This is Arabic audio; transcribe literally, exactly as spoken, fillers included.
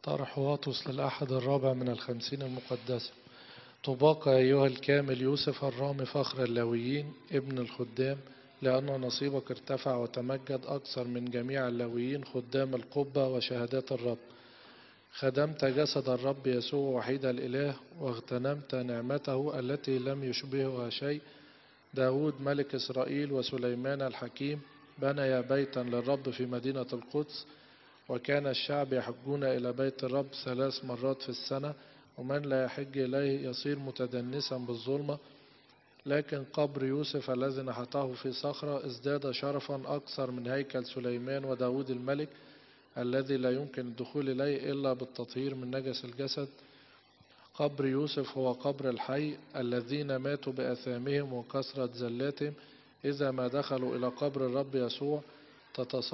طرح واطس للأحد الرابع من الخمسين المقدسة. طباق أيها الكامل يوسف الرامي فخر اللاويين ابن الخدام، لأن نصيبك ارتفع وتمجد أكثر من جميع اللاويين خدام القبة وشهادات الرب. خدمت جسد الرب يسوع وحيد الإله، واغتنمت نعمته التي لم يشبهها شيء. داود ملك إسرائيل وسليمان الحكيم بنيا بيتا للرب في مدينة القدس، وكان الشعب يحجون إلى بيت الرب ثلاث مرات في السنة، ومن لا يحج إليه يصير متدنسا بالظلمة. لكن قبر يوسف الذي نحته في صخرة ازداد شرفا أكثر من هيكل سليمان وداود الملك، الذي لا يمكن الدخول إليه إلا بالتطهير من نجس الجسد. قبر يوسف هو قبر الحي الذين ماتوا بأثامهم وكثرة زلاتهم، إذا ما دخلوا إلى قبر الرب يسوع تتصور